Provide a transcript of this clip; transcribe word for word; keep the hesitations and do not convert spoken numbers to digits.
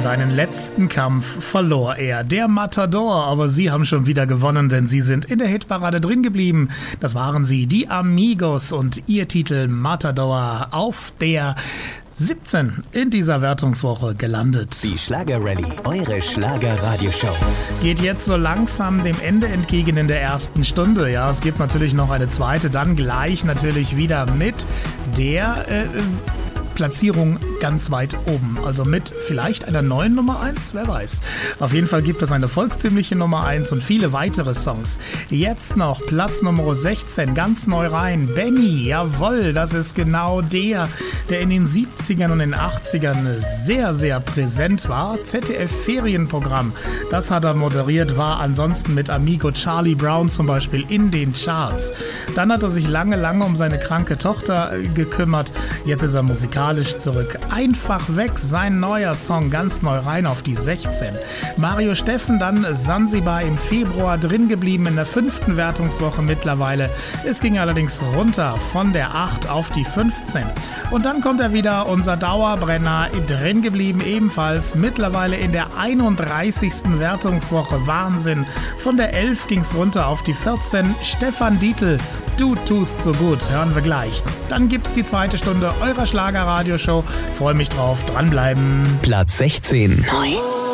Seinen letzten Kampf verlor er, der Matador, aber sie haben schon wieder gewonnen, denn sie sind in der Hitparade drin geblieben. Das waren sie, die Amigos, und ihr Titel Matador auf der siebzehn in dieser Wertungswoche gelandet. Die Schlager-Rallye, eure Schlager-Radioshow. Geht jetzt so langsam dem Ende entgegen in der ersten Stunde. Ja, es gibt natürlich noch eine zweite, dann gleich natürlich wieder mit der äh, Platzierung ganz weit oben. Also mit vielleicht einer neuen Nummer eins, wer weiß. Auf jeden Fall gibt es eine volkstümliche Nummer eins und viele weitere Songs. Jetzt noch Platz Nummer sechzehn, ganz neu rein. Benny, jawohl, das ist genau der, der in den siebzigern und den achtzigern sehr, sehr präsent war. Z D F-Ferienprogramm, das hat er moderiert, war ansonsten mit Amigo Charlie Brown zum Beispiel in den Charts. Dann hat er sich lange, lange um seine kranke Tochter gekümmert. Jetzt ist er musikalisch zurück. Einfach weg, sein neuer Song, ganz neu rein auf die sechzehn. Mario Steffen, dann Sansibar im Februar drin geblieben in der fünften Wertungswoche mittlerweile. Es ging allerdings runter von der acht auf die fünfzehn. Und dann kommt er wieder, unser Dauerbrenner, drin geblieben ebenfalls mittlerweile in der einunddreißigsten Wertungswoche. Wahnsinn. Von der elf ging es runter auf die vierzehn. Stefan Dietl, du tust so gut, hören wir gleich. Dann gibt's die zweite Stunde eurer Schlager-Radioshow. Freue mich drauf, dranbleiben. Platz sechzehn. Neu.